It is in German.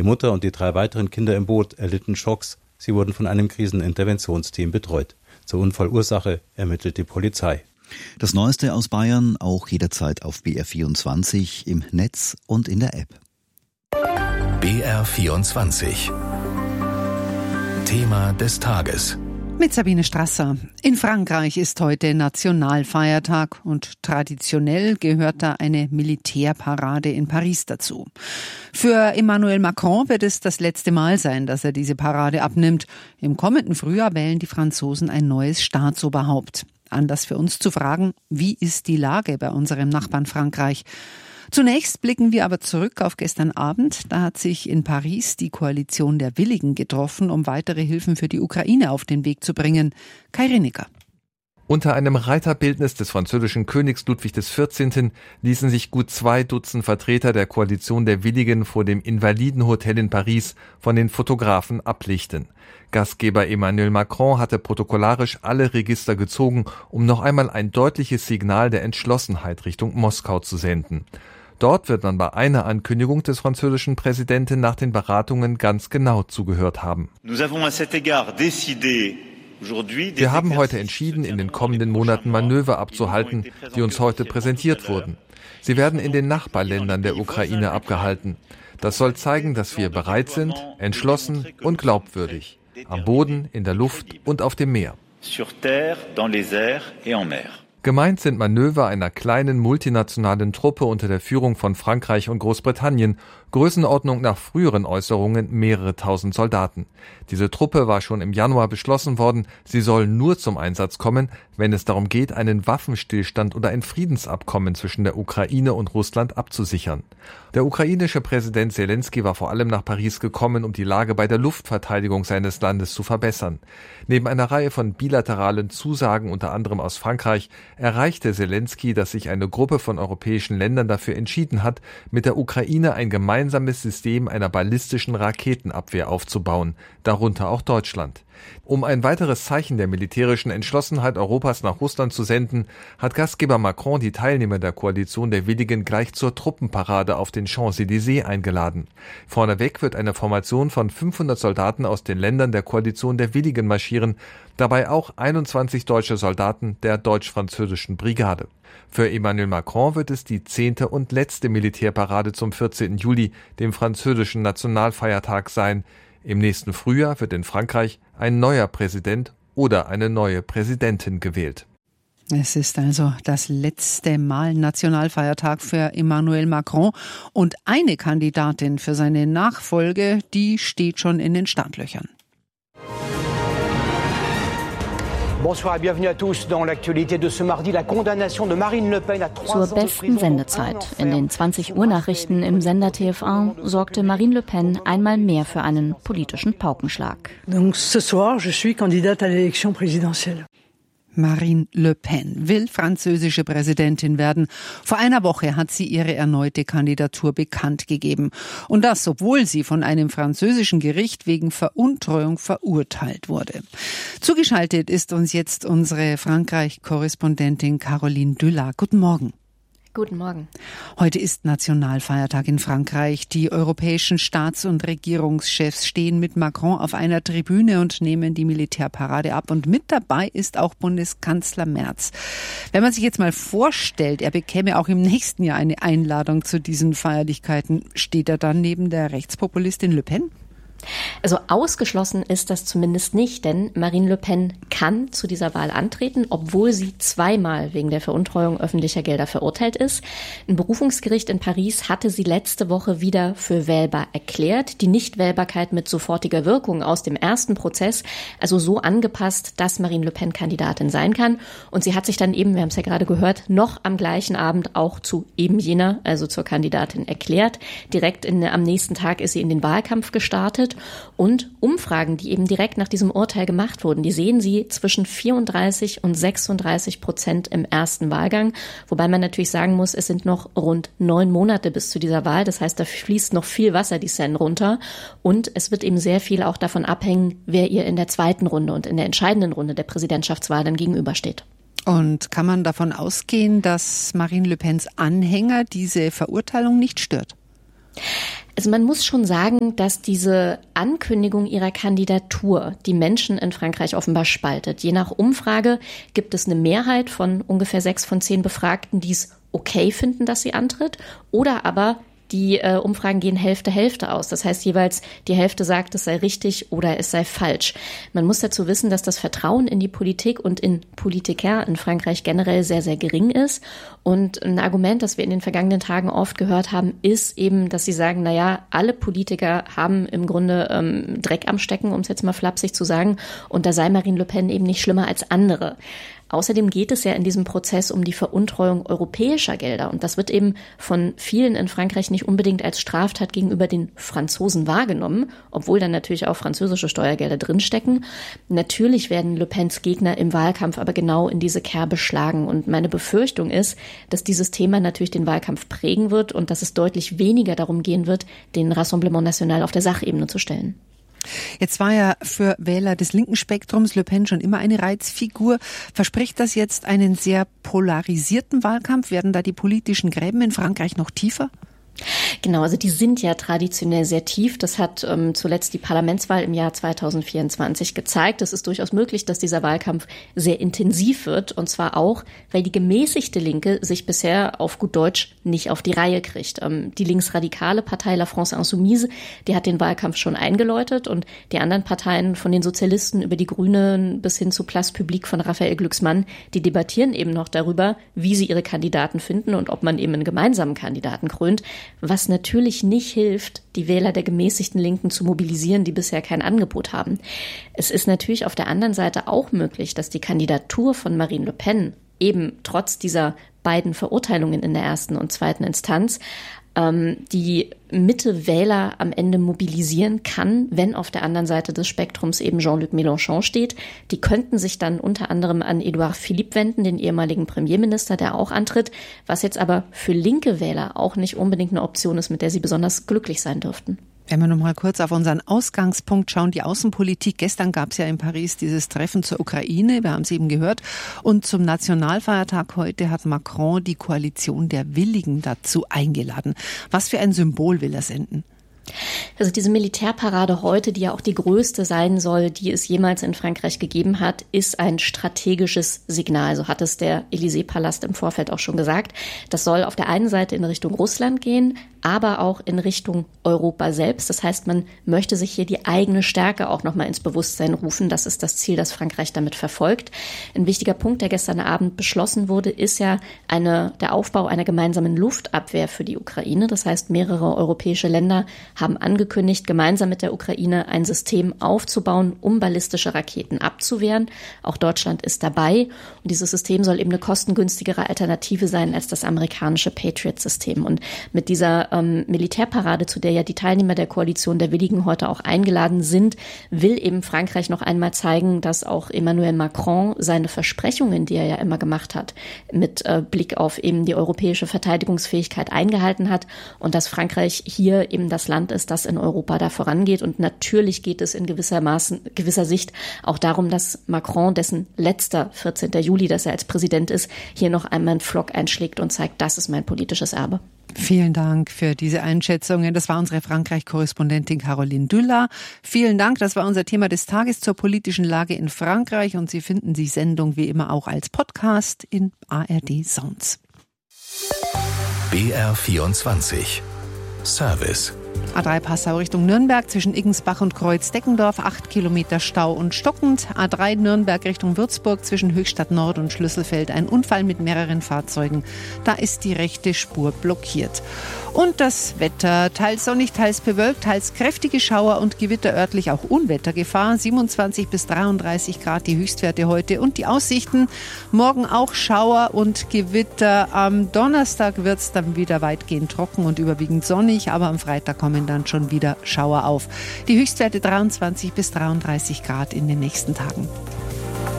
Die Mutter und die 3 weiteren Kinder im Boot erlitten Schocks. Sie wurden von einem Kriseninterventionsteam betreut. Zur Unfallursache ermittelt die Polizei. Das Neueste aus Bayern auch jederzeit auf BR24 im Netz und in der App. BR24 Thema des Tages. Mit Sabine Strasser. In Frankreich ist heute Nationalfeiertag und traditionell gehört da eine Militärparade in Paris dazu. Für Emmanuel Macron wird es das letzte Mal sein, dass er diese Parade abnimmt. Im kommenden Frühjahr wählen die Franzosen ein neues Staatsoberhaupt. Anlass für uns zu fragen, wie ist die Lage bei unserem Nachbarn Frankreich? Zunächst blicken wir aber zurück auf gestern Abend. Da hat sich in Paris die Koalition der Willigen getroffen, um weitere Hilfen für die Ukraine auf den Weg zu bringen. Kai Rinecker. Unter einem Reiterbildnis des französischen Königs Ludwig XIV. Ließen sich gut 2 Dutzend Vertreter der Koalition der Willigen vor dem Invalidenhotel in Paris von den Fotografen ablichten. Gastgeber Emmanuel Macron hatte protokollarisch alle Register gezogen, um noch einmal ein deutliches Signal der Entschlossenheit Richtung Moskau zu senden. Dort wird man bei einer Ankündigung des französischen Präsidenten nach den Beratungen ganz genau zugehört haben. Wir haben heute entschieden, in den kommenden Monaten Manöver abzuhalten, die uns heute präsentiert wurden. Sie werden in den Nachbarländern der Ukraine abgehalten. Das soll zeigen, dass wir bereit sind, entschlossen und glaubwürdig. Am Boden, in der Luft und auf dem Meer. Gemeint sind Manöver einer kleinen multinationalen Truppe unter der Führung von Frankreich und Großbritannien, Größenordnung nach früheren Äußerungen mehrere tausend Soldaten. Diese Truppe war schon im Januar beschlossen worden, sie soll nur zum Einsatz kommen, wenn es darum geht, einen Waffenstillstand oder ein Friedensabkommen zwischen der Ukraine und Russland abzusichern. Der ukrainische Präsident Selenskyj war vor allem nach Paris gekommen, um die Lage bei der Luftverteidigung seines Landes zu verbessern. Neben einer Reihe von bilateralen Zusagen, unter anderem aus Frankreich, erreichte Selenskyj, dass sich eine Gruppe von europäischen Ländern dafür entschieden hat, mit der Ukraine ein gemeinsames System einer ballistischen Raketenabwehr aufzubauen, darunter auch Deutschland. Um ein weiteres Zeichen der militärischen Entschlossenheit Europas nach Russland zu senden, hat Gastgeber Macron die Teilnehmer der Koalition der Willigen gleich zur Truppenparade auf den Champs-Élysées eingeladen. Vorneweg wird eine Formation von 500 Soldaten aus den Ländern der Koalition der Willigen marschieren, dabei auch 21 deutsche Soldaten der deutsch-französischen Brigade. Für Emmanuel Macron wird es die 10. und letzte Militärparade zum 14. Juli, dem französischen Nationalfeiertag, sein. Im nächsten Frühjahr wird in Frankreich ein neuer Präsident oder eine neue Präsidentin gewählt. Es ist also das letzte Mal Nationalfeiertag für Emmanuel Macron und eine Kandidatin für seine Nachfolge, die steht schon in den Startlöchern. Bonsoir et bienvenue à tous dans l'actualité de ce mardi. La condamnation de Marine Le Pen à 3 ans de prison. Zur besten Sendezeit. In den 20 Uhr Nachrichten im Sender TF1 sorgte Marine Le Pen einmal mehr für einen politischen Paukenschlag. Donc ce soir, je suis candidate à l'élection présidentielle. Marine Le Pen will französische Präsidentin werden. Vor einer Woche hat sie ihre erneute Kandidatur bekannt gegeben. Und das, obwohl sie von einem französischen Gericht wegen Veruntreuung verurteilt wurde. Zugeschaltet ist uns jetzt unsere Frankreich-Korrespondentin Caroline Dullat. Guten Morgen. Guten Morgen. Heute ist Nationalfeiertag in Frankreich. Die europäischen Staats- und Regierungschefs stehen mit Macron auf einer Tribüne und nehmen die Militärparade ab. Und mit dabei ist auch Bundeskanzler Merz. Wenn man sich jetzt mal vorstellt, er bekäme auch im nächsten Jahr eine Einladung zu diesen Feierlichkeiten, steht er dann neben der Rechtspopulistin Le Pen? Also ausgeschlossen ist das zumindest nicht, denn Marine Le Pen kann zu dieser Wahl antreten, obwohl sie 2-mal wegen der Veruntreuung öffentlicher Gelder verurteilt ist. Ein Berufungsgericht in Paris hatte sie letzte Woche wieder für wählbar erklärt. Die Nichtwählbarkeit mit sofortiger Wirkung aus dem ersten Prozess, also so angepasst, dass Marine Le Pen Kandidatin sein kann. Und sie hat sich dann eben, wir haben es ja gerade gehört, noch am gleichen Abend auch zu eben jener, also zur Kandidatin erklärt. Direkt am nächsten Tag ist sie in den Wahlkampf gestartet. Und Umfragen, die eben direkt nach diesem Urteil gemacht wurden, die sehen sie zwischen 34% und 36% im ersten Wahlgang. Wobei man natürlich sagen muss, es sind noch rund 9 Monate bis zu dieser Wahl. Das heißt, da fließt noch viel Wasser die Seine runter. Und es wird eben sehr viel auch davon abhängen, wer ihr in der zweiten Runde und in der entscheidenden Runde der Präsidentschaftswahl dann gegenübersteht. Und kann man davon ausgehen, dass Marine Le Pens Anhänger diese Verurteilung nicht stört? Also man muss schon sagen, dass diese Ankündigung ihrer Kandidatur die Menschen in Frankreich offenbar spaltet. Je nach Umfrage gibt es eine Mehrheit von ungefähr 6 von 10 Befragten, die es okay finden, dass sie antritt, oder aber die Umfragen gehen Hälfte aus. Das heißt jeweils, die Hälfte sagt, es sei richtig oder es sei falsch. Man muss dazu wissen, dass das Vertrauen in die Politik und in Politiker in Frankreich generell sehr, sehr gering ist. Und ein Argument, das wir in den vergangenen Tagen oft gehört haben, ist eben, dass sie sagen, alle Politiker haben im Grunde Dreck am Stecken, um es jetzt mal flapsig zu sagen. Und da sei Marine Le Pen eben nicht schlimmer als andere. Außerdem geht es ja in diesem Prozess um die Veruntreuung europäischer Gelder. Und das wird eben von vielen in Frankreich nicht unbedingt als Straftat gegenüber den Franzosen wahrgenommen, obwohl dann natürlich auch französische Steuergelder drinstecken. Natürlich werden Le Pens Gegner im Wahlkampf aber genau in diese Kerbe schlagen. Und meine Befürchtung ist, dass dieses Thema natürlich den Wahlkampf prägen wird und dass es deutlich weniger darum gehen wird, den Rassemblement National auf der Sachebene zu stellen. Jetzt war ja für Wähler des linken Spektrums Le Pen schon immer eine Reizfigur. Verspricht das jetzt einen sehr polarisierten Wahlkampf? Werden da die politischen Gräben in Frankreich noch tiefer? Genau, also die sind ja traditionell sehr tief. Das hat zuletzt die Parlamentswahl im Jahr 2024 gezeigt. Es ist durchaus möglich, dass dieser Wahlkampf sehr intensiv wird. Und zwar auch, weil die gemäßigte Linke sich bisher auf gut Deutsch nicht auf die Reihe kriegt. Die linksradikale Partei La France Insoumise, die hat den Wahlkampf schon eingeläutet. Und die anderen Parteien, von den Sozialisten über die Grünen bis hin zu Place Publique von Raphael Glucksmann, die debattieren eben noch darüber, wie sie ihre Kandidaten finden und ob man eben einen gemeinsamen Kandidaten krönt. Was natürlich nicht hilft, die Wähler der gemäßigten Linken zu mobilisieren, die bisher kein Angebot haben. Es ist natürlich auf der anderen Seite auch möglich, dass die Kandidatur von Marine Le Pen eben trotz dieser beiden Verurteilungen in der ersten und zweiten Instanz die Mitte-Wähler am Ende mobilisieren kann, wenn auf der anderen Seite des Spektrums eben Jean-Luc Mélenchon steht. Die könnten sich dann unter anderem an Édouard Philippe wenden, den ehemaligen Premierminister, der auch antritt, was jetzt aber für linke Wähler auch nicht unbedingt eine Option ist, mit der sie besonders glücklich sein dürften. Wenn wir noch mal kurz auf unseren Ausgangspunkt schauen, die Außenpolitik. Gestern gab es ja in Paris dieses Treffen zur Ukraine, wir haben es eben gehört. Und zum Nationalfeiertag heute hat Macron die Koalition der Willigen dazu eingeladen. Was für ein Symbol will er senden? Also diese Militärparade heute, die ja auch die größte sein soll, die es jemals in Frankreich gegeben hat, ist ein strategisches Signal. So hat es der Élysée-Palast im Vorfeld auch schon gesagt. Das soll auf der einen Seite in Richtung Russland gehen, aber auch in Richtung Europa selbst. Das heißt, man möchte sich hier die eigene Stärke auch nochmal ins Bewusstsein rufen. Das ist das Ziel, das Frankreich damit verfolgt. Ein wichtiger Punkt, der gestern Abend beschlossen wurde, ist ja der Aufbau einer gemeinsamen Luftabwehr für die Ukraine. Das heißt, mehrere europäische Länder haben angekündigt, gemeinsam mit der Ukraine ein System aufzubauen, um ballistische Raketen abzuwehren. Auch Deutschland ist dabei. Und dieses System soll eben eine kostengünstigere Alternative sein als das amerikanische Patriot-System. Und mit dieser Militärparade, zu der ja die Teilnehmer der Koalition der Willigen heute auch eingeladen sind, will eben Frankreich noch einmal zeigen, dass auch Emmanuel Macron seine Versprechungen, die er ja immer gemacht hat, mit Blick auf eben die europäische Verteidigungsfähigkeit eingehalten hat und dass Frankreich hier eben das Land ist, das in Europa da vorangeht. Und natürlich geht es in gewisser Sicht auch darum, dass Macron, dessen letzter 14. Juli, dass er als Präsident ist, hier noch einmal einen Pflock einschlägt und zeigt, das ist mein politisches Erbe. Vielen Dank für diese Einschätzungen. Das war unsere Frankreich-Korrespondentin Caroline Düller. Vielen Dank. Das war unser Thema des Tages zur politischen Lage in Frankreich. Und Sie finden die Sendung wie immer auch als Podcast in ARD Sounds. BR24 Service. A3 Passau Richtung Nürnberg zwischen Iggensbach und Kreuz-Deckendorf, 8 Kilometer Stau und stockend. A3 Nürnberg Richtung Würzburg zwischen Höchstadt Nord und Schlüsselfeld, ein Unfall mit mehreren Fahrzeugen. Da ist die rechte Spur blockiert. Und das Wetter, teils sonnig, teils bewölkt, teils kräftige Schauer und Gewitter, örtlich auch Unwettergefahr. 27 bis 33 Grad die Höchstwerte heute und die Aussichten. Morgen auch Schauer und Gewitter. Am Donnerstag wird es dann wieder weitgehend trocken und überwiegend sonnig, aber am Freitag kommen dann schon wieder Schauer auf. Die Höchstwerte 23 bis 33 Grad in den nächsten Tagen.